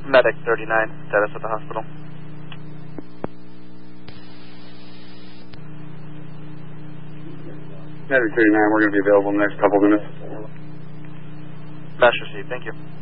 Medic 39, status at the hospital. Medic 39, we're going to be available in the next couple minutes. Match received, thank you.